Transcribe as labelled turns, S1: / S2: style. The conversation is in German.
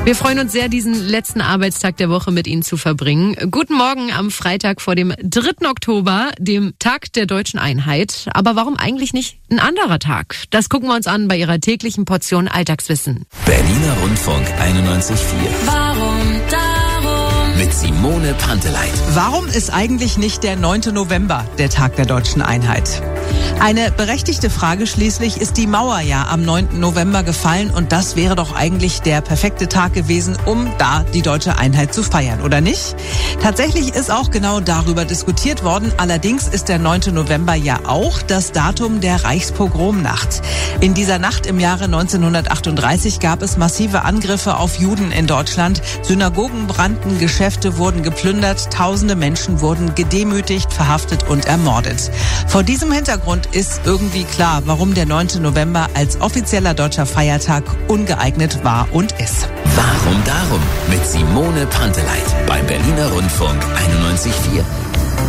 S1: Wir freuen uns sehr, diesen letzten Arbeitstag der Woche mit Ihnen zu verbringen. Guten Morgen am Freitag vor dem 3. Oktober, dem Tag der Deutschen Einheit. Aber warum eigentlich nicht ein anderer Tag? Das gucken wir uns an bei Ihrer täglichen Portion Alltagswissen.
S2: Berliner Rundfunk 91.4.
S3: Warum darum?
S2: Mit Simone Panteleit.
S4: Warum ist eigentlich nicht der 9. November der Tag der Deutschen Einheit? Eine berechtigte Frage schließlich, ist die Mauer ja am 9. November gefallen und das wäre doch eigentlich der perfekte Tag gewesen, um da die deutsche Einheit zu feiern, oder nicht? Tatsächlich ist auch genau darüber diskutiert worden. Allerdings ist der 9. November ja auch das Datum der Reichspogromnacht. In dieser Nacht im Jahre 1938 gab es massive Angriffe auf Juden in Deutschland. Synagogen brannten, Geschäfte wurden geplündert, tausende Menschen wurden gedemütigt, verhaftet und ermordet. Vor diesem Hintergrund ist irgendwie klar, warum der 9. November als offizieller deutscher Feiertag ungeeignet war und ist.
S2: Warum darum? Mit Simone Panteleit beim Berliner Rundfunk 91.4.